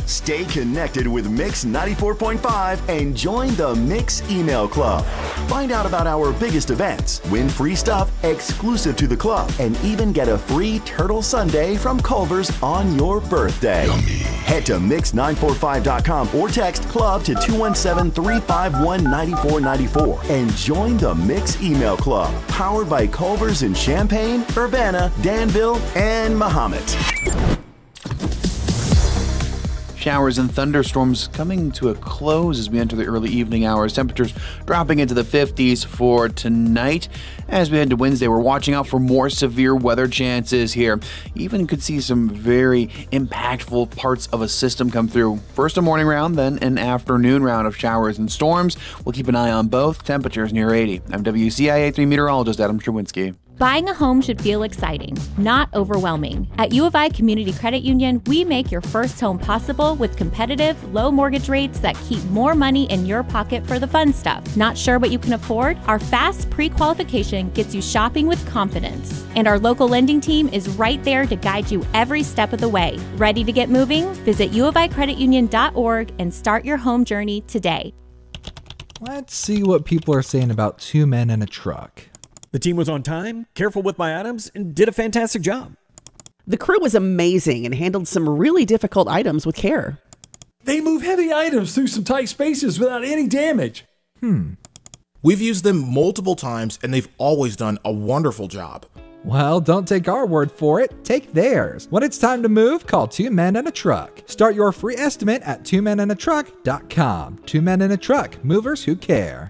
Stay connected with Mix 94.5 and join the Mix email club. Find out about our biggest events, win free stuff exclusive to the club, and even get a free turtle sundae from Culver's on your birthday. Yummy. Head to mix945.com or text club to 217-351-9494 and join the Mix email club, powered by Culver's in Champaign, Urbana, Danville, and Mahomet. Showers and thunderstorms coming to a close as we enter the early evening hours. Temperatures dropping into the 50s for tonight. As we head to Wednesday, we're watching out for more severe weather chances here. Even could see some very impactful parts of a system come through. First a morning round, then an afternoon round of showers and storms. We'll keep an eye on both. Temperatures near 80. I'm WCIA 3 meteorologist Adam Sherwinski. Buying a home should feel exciting, not overwhelming. At U of I Community Credit Union, we make your first home possible with competitive, low mortgage rates that keep more money in your pocket for the fun stuff. Not sure what you can afford? Our fast pre-qualification gets you shopping with confidence. And our local lending team is right there to guide you every step of the way. Ready to get moving? Visit uoficreditunion.org and start your home journey today. Let's see what people are saying about Two Men and a Truck. The team was on time, careful with my items, and did a fantastic job. The crew was amazing and handled some really difficult items with care. They move heavy items through some tight spaces without any damage. We've used them multiple times and they've always done a wonderful job. Well, don't take our word for it. Take theirs. When it's time to move, call Two Men and a Truck. Start your free estimate at twomenandatruck.com. Two Men and a Truck, movers who care.